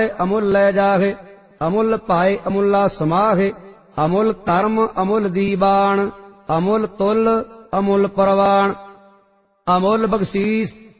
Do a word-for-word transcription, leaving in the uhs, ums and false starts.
ਅਮੁੱਲ ਲੈ ਜਾਹੇ। ਅਮੁੱਲ ਪਾਏ ਅਮੁੱਲਾ ਸਮਾਹੇ। ਅਮੁੱਲ ਧਰਮ ਅਮੁੱਲ ਦੀਬਾਨ। ਅਮੁੱਲ ਤੁਲ ਅਮੁੱਲ ਪਰਵਾਨ। ਅਮੁੱਲ ਬਖਸ਼ੀਸ